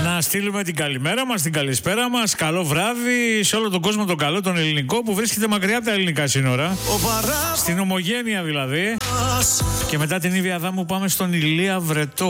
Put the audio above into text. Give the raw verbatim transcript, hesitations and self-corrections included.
Να στείλουμε την καλημέρα μας, την καλησπέρα μας, καλό βράδυ σε όλο τον κόσμο τον καλό, τον ελληνικό που βρίσκεται μακριά από τα ελληνικά σύνορα. Στην Ομογένεια δηλαδή. Και μετά την Ήβια Αδάμου πάμε στον Ηλία Βρετό.